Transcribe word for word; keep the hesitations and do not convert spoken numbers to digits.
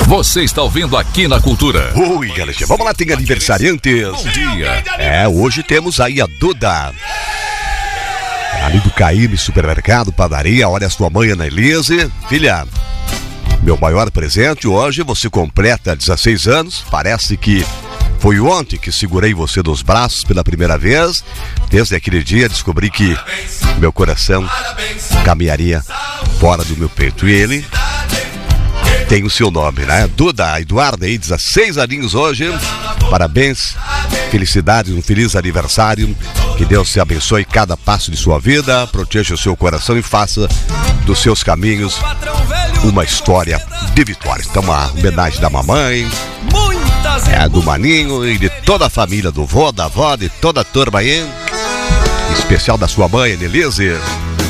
Você está ouvindo aqui na Cultura. Oi, galera, vamos lá, tem aniversariantes. Bom dia. É, hoje temos aí a Duda. Ali do Caíme, supermercado, padaria. Olha a sua mãe, Ana Elise. Filha, meu maior presente hoje, você completa dezesseis anos. Parece que foi ontem que segurei você nos braços pela primeira vez. Desde aquele dia descobri que meu coração caminharia fora do meu peito. E ele tem o seu nome, né? Duda Eduarda, aí, dezesseis aninhos hoje. Parabéns, felicidades, um feliz aniversário. Que Deus te abençoe cada passo de sua vida, proteja o seu coração e faça dos seus caminhos uma história de vitória. Então, uma homenagem da mamãe, é, do Maninho e de toda a família, do vô, da avó, de toda a turma aí. Em especial da sua mãe, Annelise.